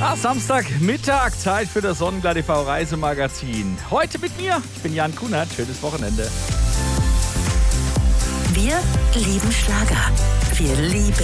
Samstagmittag, Zeit für das Sonnenklar TV Reisemagazin. Heute mit mir, ich bin Jan Kunert, schönes Wochenende. Wir lieben Schlager. Wir lieben